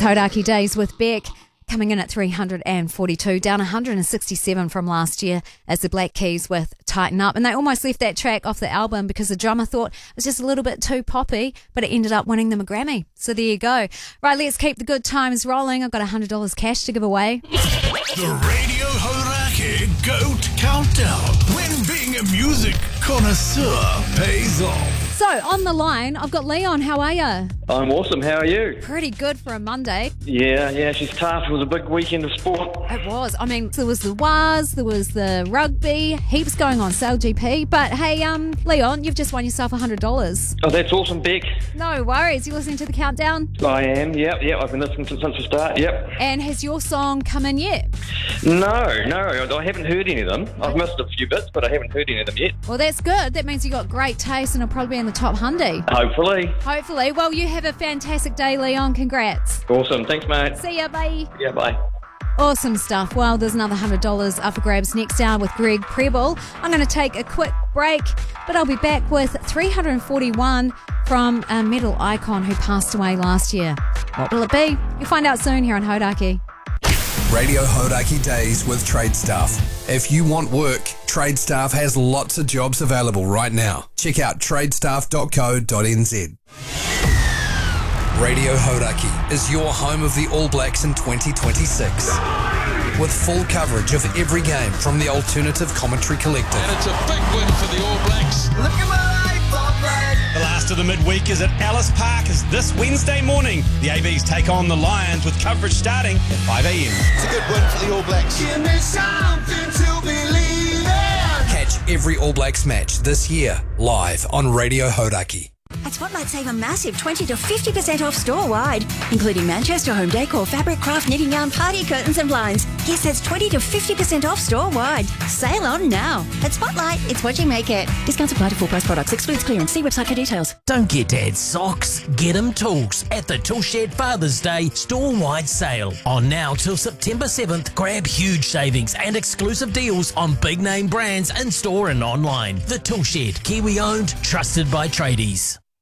Hodaki Days with Beck, coming in at 342, down 167 from last year as the Black Keys with Tighten Up. And they almost left that track off the album because the drummer thought it was just a little bit too poppy, but it ended up winning them a Grammy. So there you go. Right, let's keep the good times rolling. I've got $100 cash to give away. The Radio Hodaki Goat Countdown. When being a music connoisseur pays off. So, on the line, I've got Leon. How are you? I'm awesome. How are you? Pretty good for a Monday. Yeah, she's tough. It was a big weekend of sport. It was. I mean, there was the WAS, there was the rugby, heaps going on, Sail GP. But hey, Leon, you've just won yourself $100. Oh, that's awesome, Beck. No worries. You listening to the countdown? I am, yep. I've been listening since the start, yep. And has your song come in yet? No, I haven't heard any of them. I've missed a few bits, but I haven't heard any of them yet. Well, that's good. That means you got great taste and it'll probably be in the top 100. Hopefully. Well, you have a fantastic day, Leon. Congrats. Awesome. Thanks, mate. See ya, bye. Yeah, bye. Awesome stuff. Well, there's another $100 up for grabs next hour with Greg Preble. I'm going to take a quick break, but I'll be back with 341 from a metal icon who passed away last year. What will it be? You'll find out soon here on Hodaki. Radio Hodaki Days with Trade Staff. If you want work, Trade Staff has lots of jobs available right now. Check out tradestaff.co.nz. Radio Hodaki is your home of the All Blacks in 2026. With full coverage of every game from the Alternative Commentary Collective. And it's a big win for the All Blacks. Look at my life, All Black. The last of the midweek is at Ellis Park is this Wednesday morning. The ABs take on the Lions with coverage starting at 5 a.m. It's a good win for the All Blacks. Give me something to believe in. Catch every All Blacks match this year live on Radio Hodaki. At Spotlight, save a massive 20 to 50% off store-wide, including Manchester home decor, fabric, craft, knitting yarn, party curtains and blinds. Yes, that's 20 to 50% off store-wide. Sale on now. At Spotlight, it's what you make it. Discounts apply to full-price products. Excludes clearance. See website for details. Don't get Dad socks, get him tools at the Toolshed Father's Day store-wide sale. On now till September 7th, grab huge savings and exclusive deals on big-name brands in-store and online. The Toolshed, Kiwi-owned, trusted by tradies.